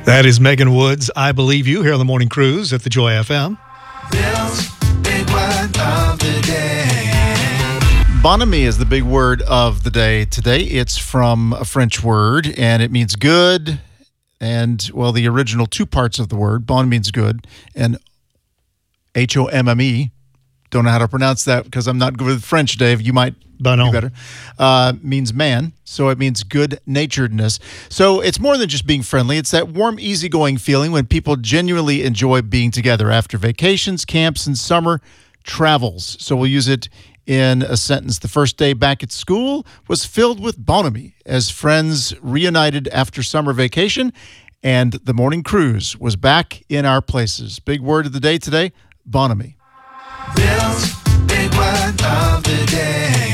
That is Megan Woods, I Believe You, here on the Morning Cruise at the Joy FM. Bill's big word of the day. Bonhomie is the big word of the day today. It's from a French word, and it means good. And, well, the original two parts of the word, bon means good, and H-O-M-M-E, don't know how to pronounce that because I'm not good with French, Dave. You might do better. Means man, so it means good-naturedness. So it's more than just being friendly. It's that warm, easygoing feeling when people genuinely enjoy being together after vacations, camps, and summer travels. So we'll use it in a sentence. The first day back at school was filled with bonhomie as friends reunited after summer vacation, and the morning cruise was back in our places. Big word of the day today, bonhomie. Bill's big word of the day.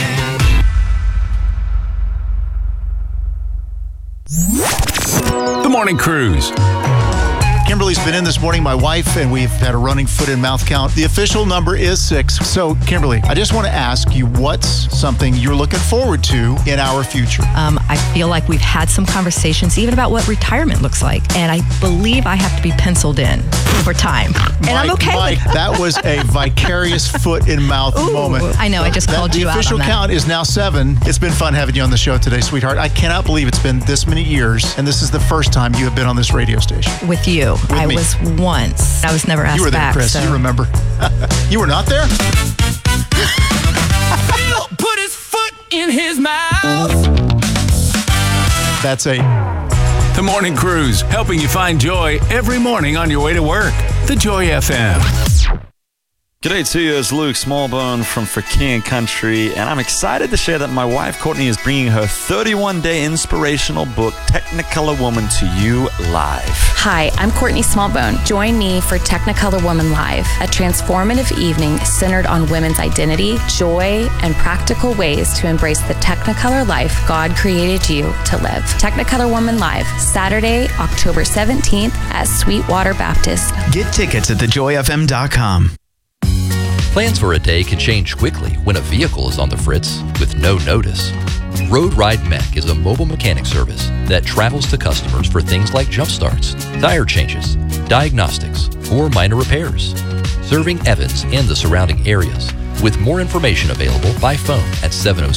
The Morning Cruise. Kimberly's been in this morning, my wife, and we've had a running foot and mouth count. The official number is 6. So, Kimberly, I just want to ask you, what's something you're looking forward to in our future? I feel like we've had some conversations even about what retirement looks like. And I believe I have to be penciled in for time. And I'm okay Mike, with that was a vicarious foot in mouth moment. I know, I just called you out The official on that. count is now 7. It's been fun having you on the show today, sweetheart. I cannot believe it's been this many years, and this is the first time you have been on this radio station. With you. I was once. I was never asked back. You were there, back, Chris. so. You remember. You were not there? Bill put his foot in his mouth. That's a... The Morning Cruise, helping you find joy every morning on your way to work. The Joy FM. G'day to you, it's Luke Smallbone from For King & Country, and I'm excited to share that my wife Courtney is bringing her 31-day inspirational book, Technicolor Woman, to you live. Hi, I'm Courtney Smallbone. Join me for Technicolor Woman Live, a transformative evening centered on women's identity, joy, and practical ways to embrace the Technicolor life God created you to live. Technicolor Woman Live, Saturday, October 17th at Sweetwater Baptist. Get tickets at thejoyfm.com. Plans for a day can change quickly when a vehicle is on the fritz with no notice. Road Ride Mech is a mobile mechanic service that travels to customers for things like jump starts, tire changes, diagnostics, or minor repairs, serving Evans and the surrounding areas, with more information available by phone at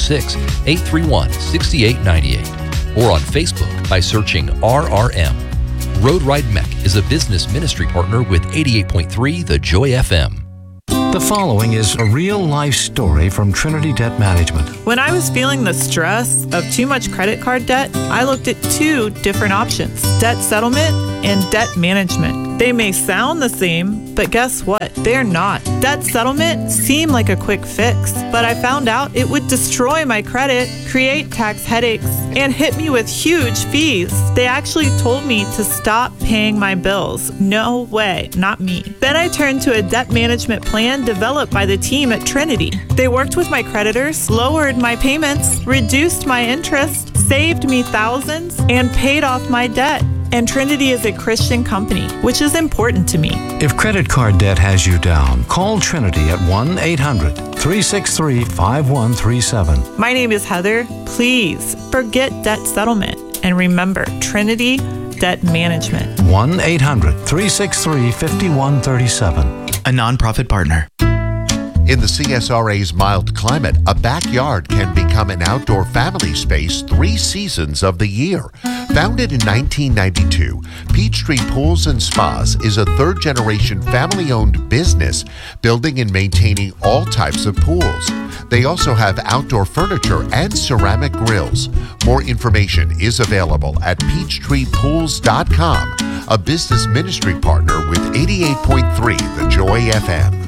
706-831-6898 or on Facebook by searching RRM. Road Ride Mech is a business ministry partner with 88.3 The Joy FM. The following is a real-life story from Trinity Debt Management. When I was feeling the stress of too much credit card debt, I looked at 2 different options: debt settlement and debt management. They may sound the same, but guess what? They're not. Debt settlement seemed like a quick fix, but I found out it would destroy my credit, create tax headaches, and hit me with huge fees. They actually told me to stop paying my bills. No way, not me. Then I turned to a debt management plan developed by the team at Trinity. They worked with my creditors, lowered my payments, reduced my interest, saved me thousands, and paid off my debt. And Trinity is a Christian company, which is important to me. If credit card debt has you down, call Trinity at 1-800-363-5137. My name is Heather. Please forget debt settlement and remember Trinity Debt Management. 1-800-363-5137. A nonprofit partner. In the CSRA's mild climate, a backyard can become an outdoor family space 3 seasons of the year. Founded in 1992, Peachtree Pools and Spas is a third-generation family-owned business building and maintaining all types of pools. They also have outdoor furniture and ceramic grills. More information is available at peachtreepools.com, a business ministry partner with 88.3 The Joy FM.